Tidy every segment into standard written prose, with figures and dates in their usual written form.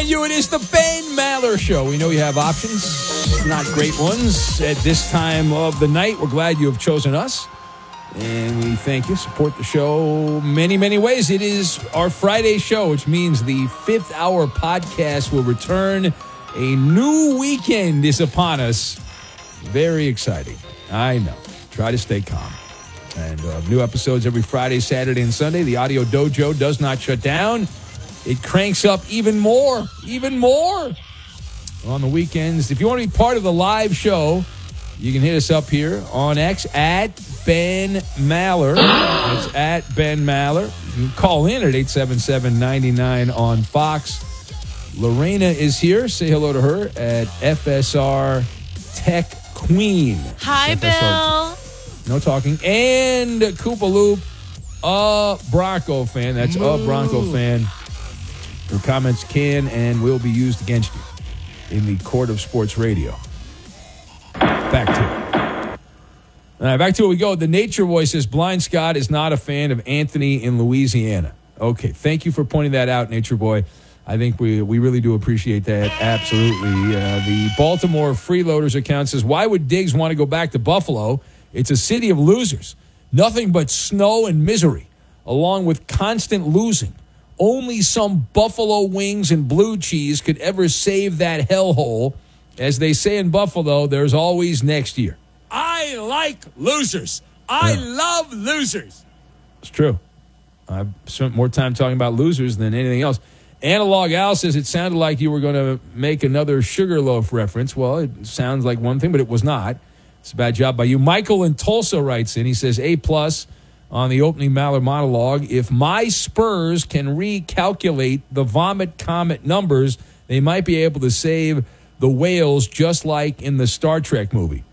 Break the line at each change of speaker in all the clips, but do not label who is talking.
remind you, it is the Ben Maller Show. We know you have options, not great ones, at this time of the night. We're glad you have chosen us, and we thank you. Support the show many, many ways. It is our Friday show, which means the 5th hour podcast will return. A new weekend is upon us. Very exciting. I know. Try to stay calm. And new episodes every Friday, Saturday, and Sunday. The Audio Dojo does not shut down. It cranks up even more on the weekends. If you want to be part of the live show, you can hit us up here on X at Ben Maller. It's at Ben Maller. You can call in at 877-99 on Fox. Lorena is here. Say hello to her at FSR Tech Queen.
Hi, Bill.
No talking. And Koopa Loop, a Bronco fan. That's a Bronco fan. Your comments can and will be used against you in the court of sports radio. Back to it. All right, back to it we go. The Nature Boy says Blind Scott is not a fan of Anthony in Louisiana. Okay, thank you for pointing that out, Nature Boy. I think we really do appreciate that. Absolutely. The Baltimore Freeloaders account says, why would Diggs want to go back to Buffalo? It's a city of losers. Nothing but snow and misery, along with constant losing. Only some buffalo wings and blue cheese could ever save that hellhole. As they say in Buffalo, there's always next year.
I like losers. I love losers.
It's true. I've spent more time talking about losers than anything else. Analog Al says it sounded like you were going to make another Sugarloaf reference. Well, it sounds like one thing, but it was not. It's a bad job by you. Michael in Tulsa writes in. He says, A+ on the opening Maller monologue. If my Spurs can recalculate the Vomit Comet numbers, they might be able to save the whales just like in the Star Trek movie.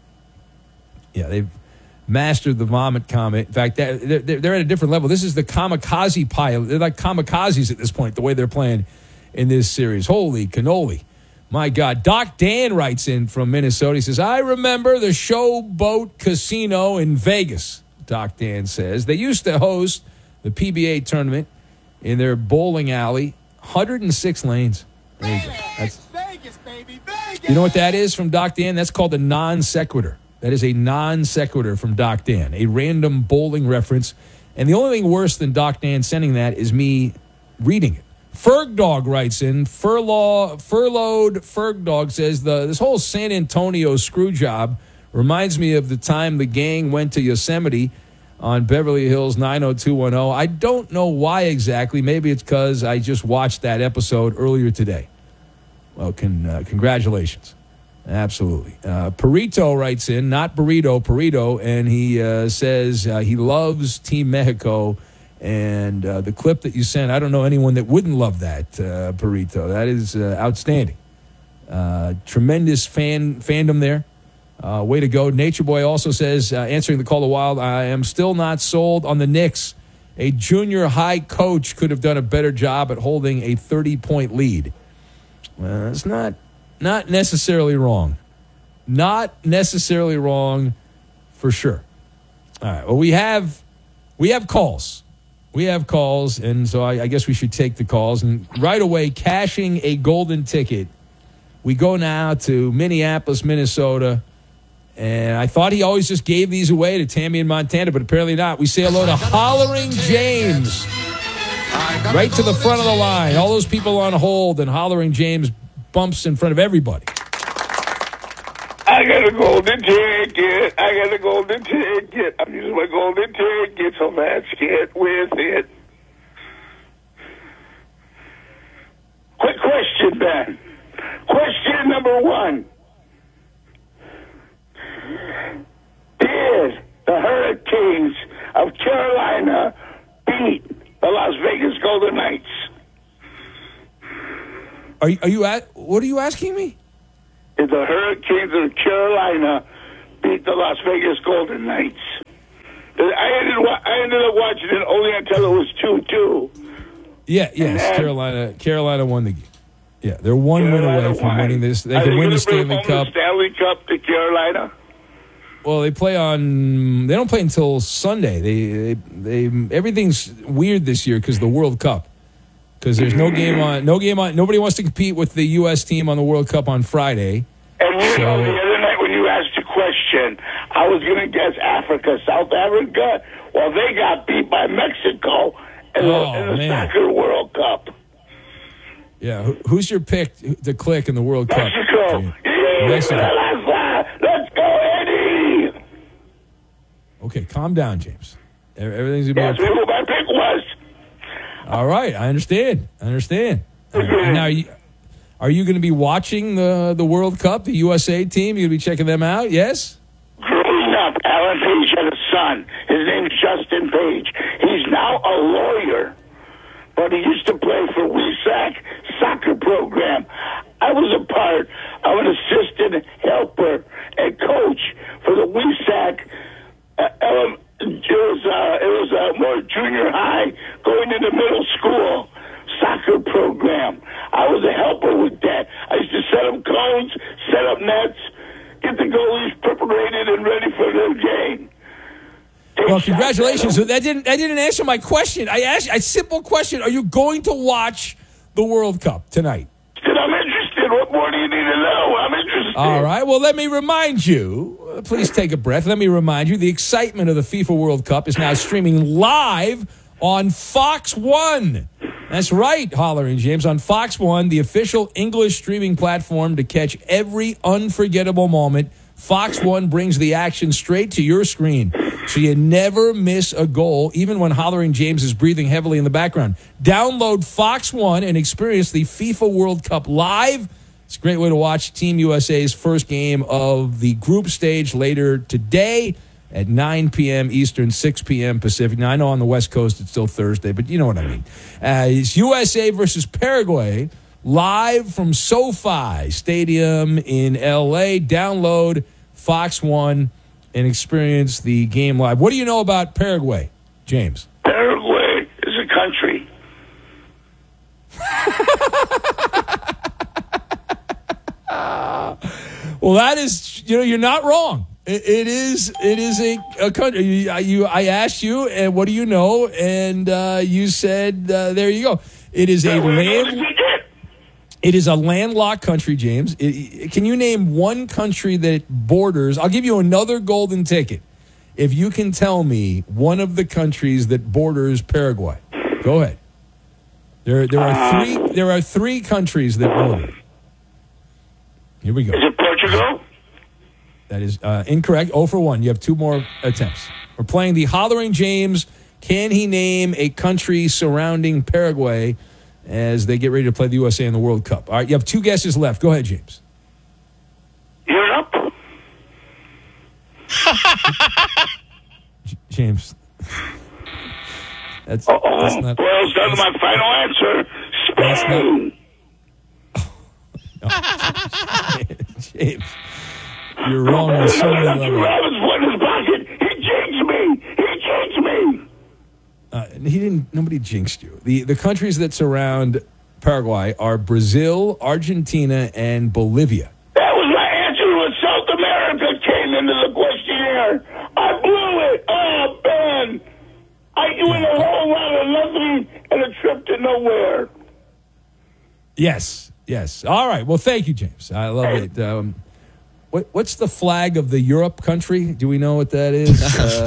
Yeah, they've mastered the Vomit Comet. In fact, they're at a different level. This is the kamikaze pilot. They're like kamikazes at this point, the way they're playing in this series. Holy cannoli. My God. Doc Dan writes in from Minnesota. He says, I remember the Showboat Casino in Vegas, Doc Dan says. They used to host the PBA tournament in their bowling alley, 106 lanes. There you go. That's Vegas, baby. Vegas. You know what that is from Doc Dan? That's called a non sequitur. That is a non sequitur from Doc Dan, a random bowling reference. And the only thing worse than Doc Dan sending that is me reading it. Ferg Dog writes in, furloughed Ferg Dog says, this whole San Antonio screw job reminds me of the time the gang went to Yosemite on Beverly Hills 90210. I don't know why exactly. Maybe it's because I just watched that episode earlier today. Well, congratulations. Absolutely. Perito writes in, not burrito, Perito, and he says he loves Team Mexico. And the clip that you sent, I don't know anyone that wouldn't love that, Perito. That is outstanding. Tremendous fandom there. Way to go. Nature Boy also says, answering the call of wild, I am still not sold on the Knicks. A junior high coach could have done a better job at holding a 30-point lead. It's not necessarily wrong. Not necessarily wrong for sure. All right. Well, we have calls. We have calls, and so I guess we should take the calls. And right away, cashing a golden ticket, we go now to Minneapolis, Minnesota. And I thought he always just gave these away to Tammy in Montana, but apparently not. We say hello to Hollering James. Right to the front of the line. All those people on hold, and Hollering James bumps in front of everybody.
I got a golden ticket. I'm using my golden ticket, so let's get with it. Quick question, Ben. Question number 1. Did the Hurricanes of Carolina beat the Las Vegas Golden Knights?
What are you asking me?
Did the Hurricanes of Carolina beat the Las Vegas Golden Knights? I ended up watching it only until it was 2-2.
Yes, Carolina won the game. Yeah, they're one win away from winning this. They can win the Stanley Cup.
Stanley Cup to Carolina.
Well, they don't play until Sunday. They everything's weird this year because of the World Cup. because there's no game on. Nobody wants to compete with the U.S. team on the World Cup on Friday.
And the other night when you asked the question, I was going to guess Africa, South Africa. Well, they got beat by Mexico in the Soccer World Cup.
Yeah, who's your pick to click in the World Cup?
Mexico. Let's go, Eddie.
Okay, calm down, James. Everything's going to
That's
be okay.
who my pick was.
All right, I understand. All right, now, are you going to be watching the World Cup, the USA team? You going to be checking them out? Yes?
Growing up, Alan Page had a son. His name's Justin Page. He's now a lawyer, but he used to play for WESAC soccer program. I was a part of an assistant helper and coach for the WESAC. It was a more junior high going into middle school soccer program. I was a helper with that. I used to set up cones, set up nets, get the goalies preparated and ready for their game.
Well, congratulations. That didn't answer my question. I asked a simple question. Are you going to watch the World Cup tonight?
I'm interested. What more do you need to know? I'm interested.
All right. Well, let me remind you. Please take a breath. Let me remind you. The excitement of the FIFA World Cup is now streaming live on Fox One. That's right, Hollering James. On Fox One, the official English streaming platform to catch every unforgettable moment. Fox One brings the action straight to your screen, so you never miss a goal, even when Hollering James is breathing heavily in the background. Download Fox One and experience the FIFA World Cup live. It's a great way to watch Team USA's first game of the group stage later today at 9 p.m. Eastern, 6 p.m. Pacific. Now, I know on the West Coast it's still Thursday, but you know what I mean. It's USA versus Paraguay, live from SoFi Stadium in L.A. Download Fox One and experience the game live. What do you know about Paraguay, James?
Paraguay is a country.
Well, that is, you're not wrong. It is a country. I asked you, and what do you know? And you said, there you go. It is a landlocked country, James. Can you name one country that borders? I'll give you another golden ticket if you can tell me one of the countries that borders Paraguay. Go ahead. There are three countries that border. Here we go.
Is it Portugal?
That is incorrect. 0 for 1. You have 2 more attempts. We're playing the Hollering James. Can he name a country surrounding Paraguay as they get ready to play the USA in the World Cup? All right, you have 2 guesses left. Go ahead, James.
Europe?
James. That's not...
Boils down to my final answer. Spain.
James, you're wrong on so many levels. He didn't. Nobody jinxed you. The countries that surround Paraguay are Brazil, Argentina, and Bolivia.
That was my answer when South America came into the questionnaire. I blew it. Oh, Ben. You went a whole lot of nothing and a trip to nowhere.
Yes. All right. Well, thank you, James. I love it. What's the flag of the Europe country? Do we know what that is?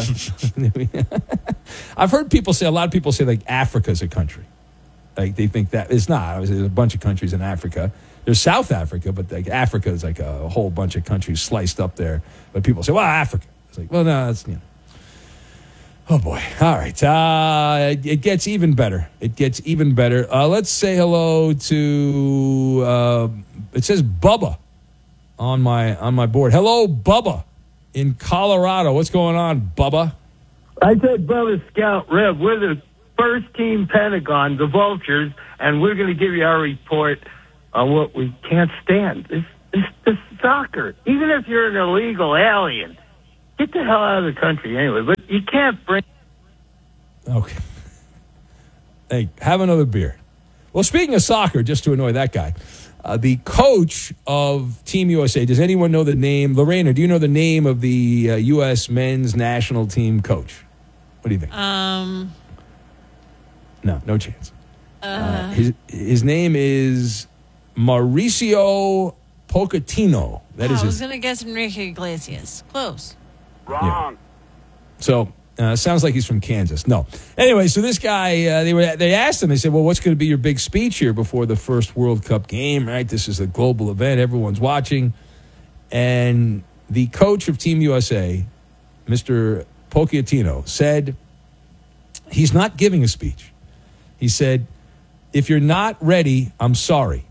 I've heard a lot of people say like Africa's a country. Like they think that it's not. Obviously, there's a bunch of countries in Africa. There's South Africa, but like Africa is like a whole bunch of countries sliced up there. But people say, well, Africa. It's like, well, no, that's, Oh, boy. All right. It gets even better. Let's say hello to, it says Bubba on my board. Hello, Bubba in Colorado. What's going on, Bubba?
I said Bubba Scout Rev. We're the first team Pentagon, the Vultures, and we're going to give you our report on what we can't stand. This soccer. Even if you're an illegal alien, get the hell out of the country anyway. But you can't bring...
Okay. Hey, have another beer. Well, speaking of soccer, just to annoy that guy, the coach of Team USA, does anyone know the name? Lorena, do you know the name of the U.S. men's national team coach? What do you think?
No,
no chance. His name is Mauricio Pochettino. That is
I was
his.
going to guess Enrique Iglesias. Close.
Wrong.
So sounds like he's from Kansas. No. Anyway, so this guy, they asked him. They said, "Well, what's going to be your big speech here before the first World Cup game? Right? This is a global event. Everyone's watching." And the coach of Team USA, Mr. Pochettino, said he's not giving a speech. He said, "If you're not ready, I'm sorry."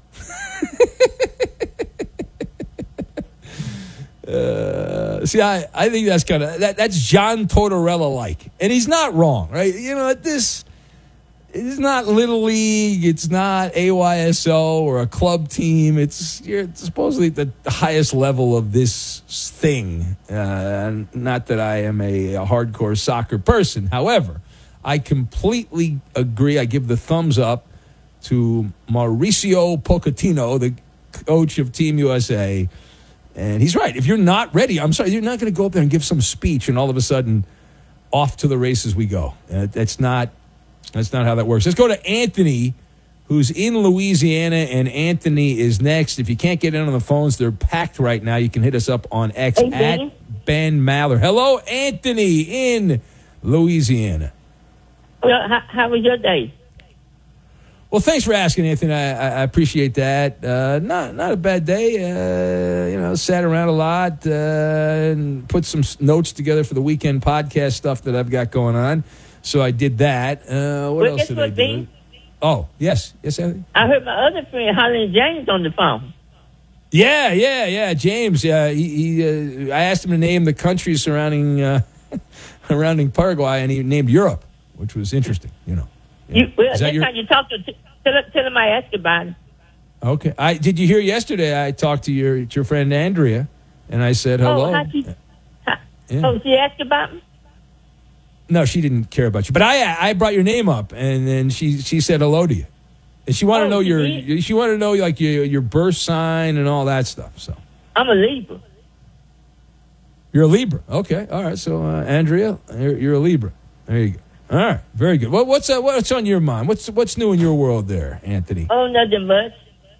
See, I think that's kind of that's John Tortorella-like, and he's not wrong, right? You know, this is not Little League, it's not AYSO or a club team. You're supposedly at the highest level of this thing. Not that I am a hardcore soccer person, however, I completely agree. I give the thumbs up to Mauricio Pochettino, the coach of Team USA. And he's right. If you're not ready, I'm sorry, you're not going to go up there and give some speech and all of a sudden off to the races we go. That's not how that works. Let's go to Anthony, who's in Louisiana, and Anthony is next. If you can't get in on the phones, they're packed right now. You can hit us up on X at Ben Maller. Hello, Anthony in Louisiana.
Well, how was your day?
Well, thanks for asking, Anthony. I appreciate that. Not a bad day. Sat around a lot and put some notes together for the weekend podcast stuff that I've got going on. So I did that. What else did I do?
Dean?
Oh, yes, Anthony.
I heard my other friend, Holland James, on the phone.
Yeah, James. He I asked him to name the countries surrounding Paraguay, and he named Europe, which was interesting. Yeah.
Next time you talk to tell him I asked about it.
Okay. Did you hear yesterday? I talked to your friend Andrea, and I said hello.
Oh, she asked about me?
No, she didn't care about you, but I brought your name up, and then she said hello to you, and she wanted to know she wanted to know like your birth sign and all that stuff. So
I'm a Libra.
You're a Libra. Okay. All right. So Andrea, you're a Libra. There you go. All right, very good. What's on your mind? What's new in your world there, Anthony?
Oh, nothing much.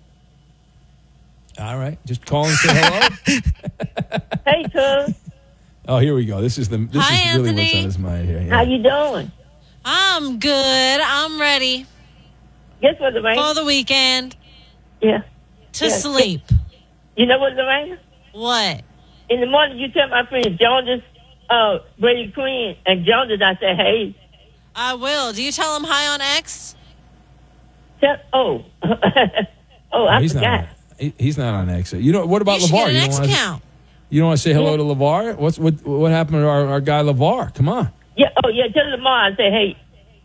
All right, just call and say hello.
Hey, cuz.
Oh, here we go. This is really
Anthony.
what's on his mind here. Yeah.
How you doing?
I'm good. I'm ready
Guess what, Lorraine?
for the weekend
Yeah.
to sleep.
You know what, Lorraine?
What?
In the morning, you tell my friend Jonas, Brady Queen, and Jonas, I say, hey.
I will. Do you tell him hi on X?
Oh, I forgot.
He's not on X. You know what about
You should
LeVar?
get an X account.
You don't want to say hello to LeVar? What happened to our guy LeVar? Come on.
Yeah. Oh, yeah. Tell him tomorrow. I say, hey.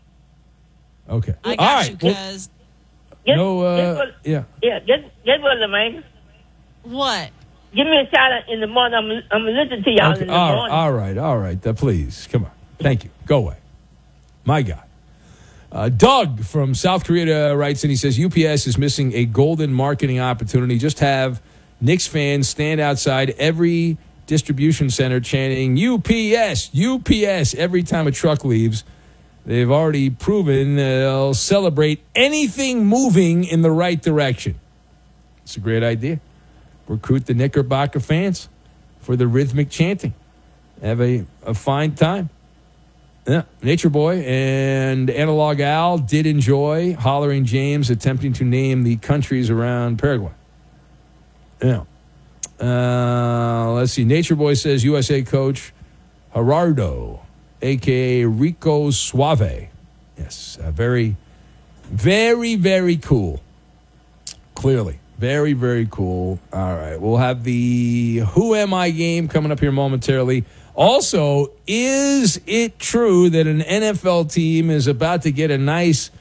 Okay.
I got
All right.
you, cuz.
Guess
Yeah.
Guess what, Lorraine?
What?
Give me a shout out in the morning. I'm gonna listen to y'all in the morning.
All right. Please, come on. Thank you. Go away. My God. Doug from South Korea writes in. He says, UPS is missing a golden marketing opportunity. Just have Knicks fans stand outside every distribution center chanting, UPS, UPS, every time a truck leaves. They've already proven they'll celebrate anything moving in the right direction. It's a great idea. Recruit the Knickerbocker fans for the rhythmic chanting. Have a fine time. Yeah, Nature Boy and Analog Al did enjoy Hollering James attempting to name the countries around Paraguay. Yeah. Let's see. Nature Boy says USA coach Gerardo, a.k.a. Rico Suave. Yes, very, very, very cool. Clearly. Very, very cool. All right. We'll have the Who Am I game coming up here momentarily. Also, is it true that an NFL team is about to get a nice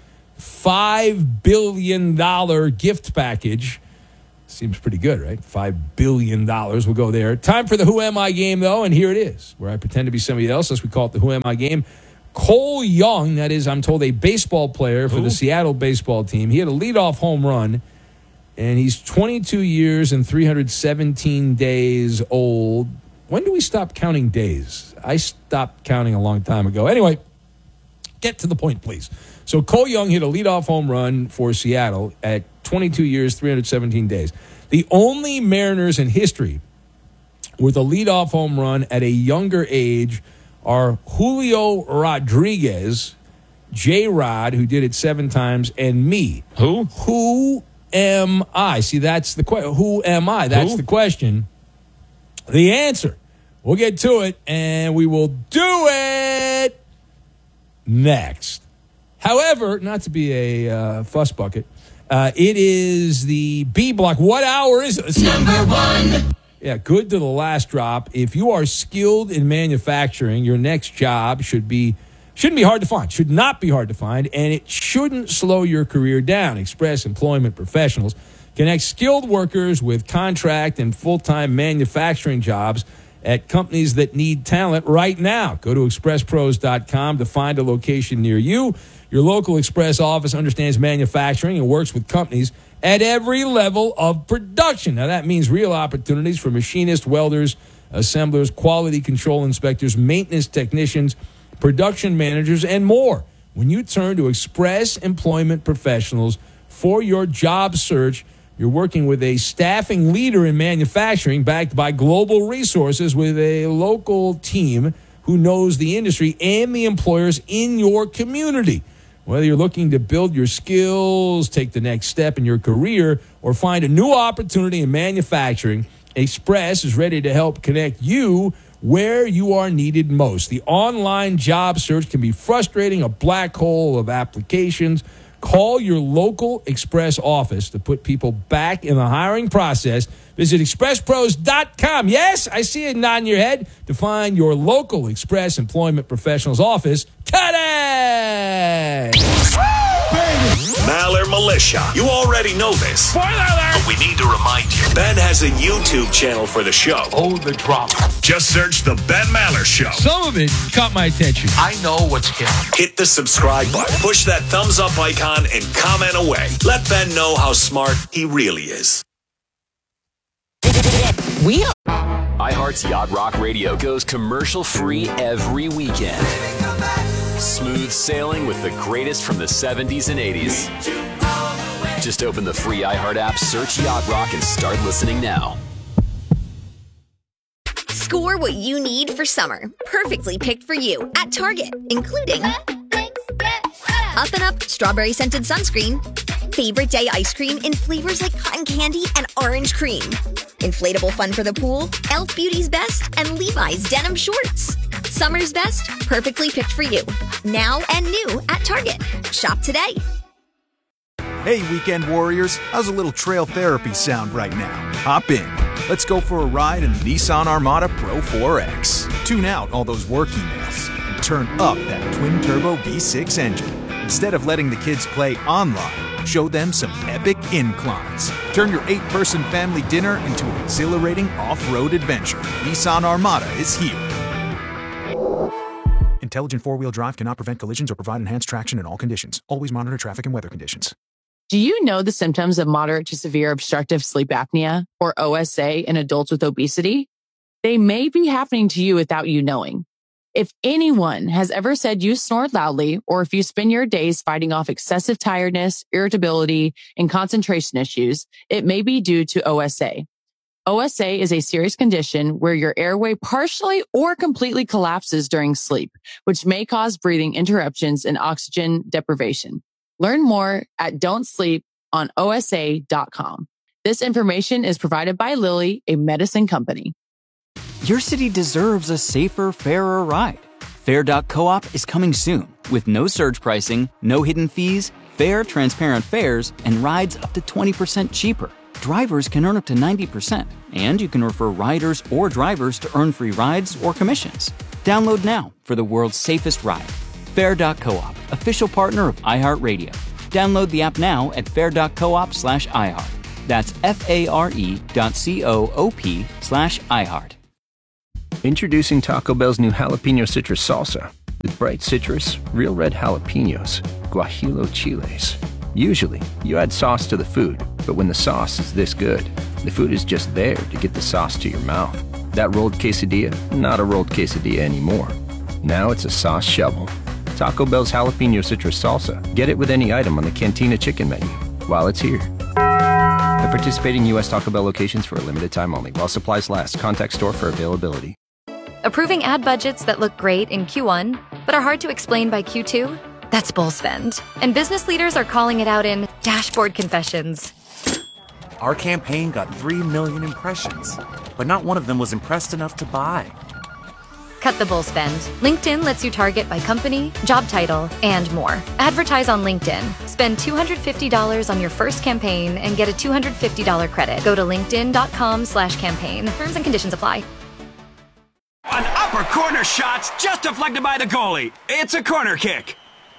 $5 billion gift package? Seems pretty good, right? $5 billion. We'll go there. Time for the Who Am I game, though, and here it is, where I pretend to be somebody else, as we call it the Who Am I game. Cole Young, that is, I'm told, a baseball player for the Seattle baseball team. He had a leadoff home run, and he's 22 years and 317 days old. When do we stop counting days? I stopped counting a long time ago. Anyway, get to the point, please. So Cole Young hit a leadoff home run for Seattle at 22 years, 317 days. The only Mariners in history with a leadoff home run at a younger age are Julio Rodriguez, J-Rod, who did it 7 times, and me. Who am I? See, that's the question. Who am I? That's the question. The answer. We'll get to it, and we will do it next. However, not to be a fuss bucket, it is the B block. What hour is it?
Number 1.
Yeah, good to the last drop. If you are skilled in manufacturing, your next job shouldn't be hard to find. Should not be hard to find, and it shouldn't slow your career down. Express Employment Professionals connect skilled workers with contract and full-time manufacturing jobs at companies that need talent right now. Go to expresspros.com to find a location near you. Your local Express office understands manufacturing and works with companies at every level of production. Now, that means real opportunities for machinists, welders, assemblers, quality control inspectors, maintenance technicians, production managers, and more. When you turn to Express Employment Professionals for your job search, you're working with a staffing leader in manufacturing backed by global resources with a local team who knows the industry and the employers in your community. Whether you're looking to build your skills, take the next step in your career, or find a new opportunity in manufacturing, Express is ready to help connect you where you are needed most. The online job search can be frustrating, a black hole of applications. Call your local Express office to put people back in the hiring process. Visit expresspros.com. Yes, I see it nodding your head to find your local Express Employment Professionals office today.
Maller Militia. You already know this.
Spoiler alert!
But we need to remind you. Ben has a YouTube channel for the show.
Oh, the drama.
Just search The Ben Maller Show.
Some of it caught my attention.
I know what's killing.
Hit the subscribe button. Push that thumbs up icon and comment away. Let Ben know how smart he really is.
We are. iHeart's Yacht Rock Radio goes commercial-free every weekend. Smooth sailing with the greatest from the 70s and 80s. Just open the free iHeart app, search Yacht Rock, and start listening now.
Score what you need for summer. Perfectly picked for you at Target, including Up and Up Strawberry Scented Sunscreen, Favorite Day Ice Cream in flavors like cotton candy and orange cream, Inflatable Fun for the Pool, Elf Beauty's Best, and Levi's Denim Shorts. Summer's best, perfectly picked for you. Now and new at Target. Shop today.
Hey, weekend warriors. How's a little trail therapy sound right now? Hop in. Let's go for a ride in the Nissan Armada Pro 4X. Tune out all those work emails and turn up that twin-turbo V6 engine. Instead of letting the kids play online, show them some epic inclines. Turn your 8-person family dinner into an exhilarating off-road adventure. Nissan Armada is here. Intelligent four-wheel drive cannot prevent collisions or provide enhanced traction in all conditions. Always monitor traffic and weather conditions.
Do you know the symptoms of moderate to severe obstructive sleep apnea, or OSA, in adults with obesity? They may be happening to you without you knowing. If anyone has ever said you snore loudly, or if you spend your days fighting off excessive tiredness, irritability, and concentration issues, it may be due to OSA. OSA is a serious condition where your airway partially or completely collapses during sleep, which may cause breathing interruptions and oxygen deprivation. Learn more at don'tsleeponosa.com. This information is provided by Lilly, a medicine company.
Your city deserves a safer, fairer ride. Fair.coop is coming soon with no surge pricing, no hidden fees, fair, transparent fares, and rides up to 20% cheaper. Drivers can earn up to 90%, and you can refer riders or drivers to earn free rides or commissions. Download now for the world's safest ride. Fair.coop, official partner of iHeartRadio. Download the app now at fair.coop/iHeart. That's FARE.coop/iHeart.
Introducing Taco Bell's new jalapeno citrus salsa. With bright citrus, real red jalapenos, guajillo chiles. Usually, you add sauce to the food, but when the sauce is this good, the food is just there to get the sauce to your mouth. That rolled quesadilla, not a rolled quesadilla anymore. Now it's a sauce shovel. Taco Bell's jalapeno citrus salsa. Get it with any item on the Cantina chicken menu while it's here. At participating U.S. Taco Bell locations for a limited time only. While supplies last. Contact store for availability.
Approving ad budgets that look great in Q1, but are hard to explain by Q2? That's bull spend. And business leaders are calling it out in dashboard confessions.
Our campaign got 3 million impressions, but not one of them was impressed enough to buy.
Cut the bull spend. LinkedIn lets you target by company, job title, and more. Advertise on LinkedIn. Spend $250 on your first campaign and get a $250 credit. Go to linkedin.com/campaign. Terms and conditions apply.
An upper corner shot's just deflected by the goalie. It's a corner kick.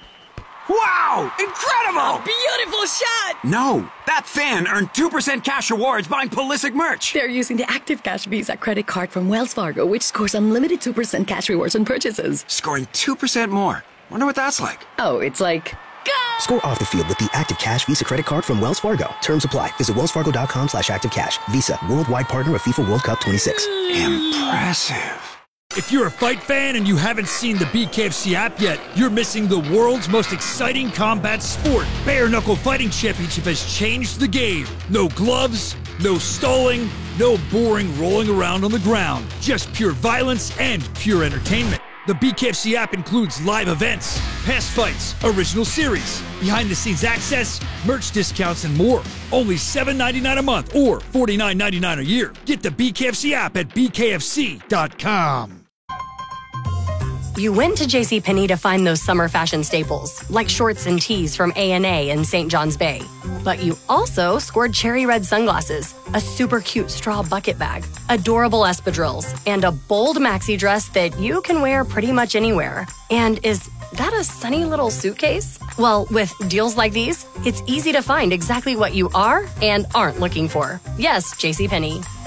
Wow! Incredible!
Beautiful shot!
No, that fan earned 2% cash rewards buying Pulisic merch.
They're using the Active Cash Visa credit card from Wells Fargo, which scores unlimited 2% cash rewards on purchases.
Scoring 2% more. Wonder what that's like.
Oh, it's like...
Score off the field with the Active Cash Visa credit card from Wells Fargo. Terms apply. Visit wellsfargo.com/activecash. Visa, worldwide partner of FIFA World Cup 26.
Impressive.
If you're a fight fan and you haven't seen the BKFC app yet, you're missing the world's most exciting combat sport. Bare Knuckle Fighting Championship has changed the game. No gloves, no stalling, no boring rolling around on the ground. Just pure violence and pure entertainment. The BKFC app includes live events, past fights, original series, behind-the-scenes access, merch discounts, and more. Only $7.99 a month or $49.99 a year. Get the BKFC app at bkfc.com.
You went to JCPenney to find those summer fashion staples, like shorts and tees from A&A in St. John's Bay. But you also scored cherry red sunglasses, a super cute straw bucket bag, adorable espadrilles, and a bold maxi dress that you can wear pretty much anywhere. And is that a sunny little suitcase? Well, with deals like these, it's easy to find exactly what you are and aren't looking for. Yes, JCPenney.